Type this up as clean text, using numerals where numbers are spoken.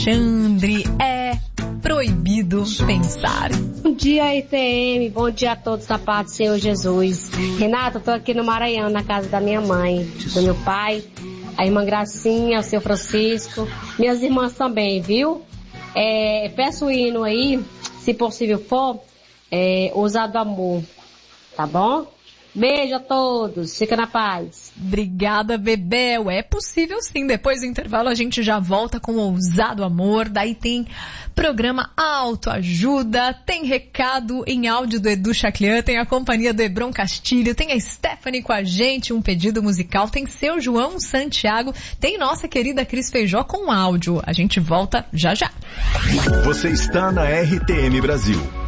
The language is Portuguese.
Alexandre, é proibido pensar. Bom dia, RTM. Bom dia a todos da paz do Senhor Jesus. Renata, eu tô aqui no Maranhão, na casa da minha mãe, do meu pai, a irmã Gracinha, o seu Francisco, minhas irmãs também, viu? Peço o hino aí, se possível for, Ousado Amor, tá bom? Beijo a todos, fica na paz. Obrigada, Bebel. É possível sim. Depois do intervalo a gente já volta com Ousado Amor. Daí tem programa Autoajuda, tem recado em áudio do Edu Chaclian, tem a companhia do Hebron Castilho, tem a Stephanie com a gente, um pedido musical, tem seu João Santiago, tem nossa querida Cris Feijó com áudio. A gente volta já já. Você está na RTM Brasil.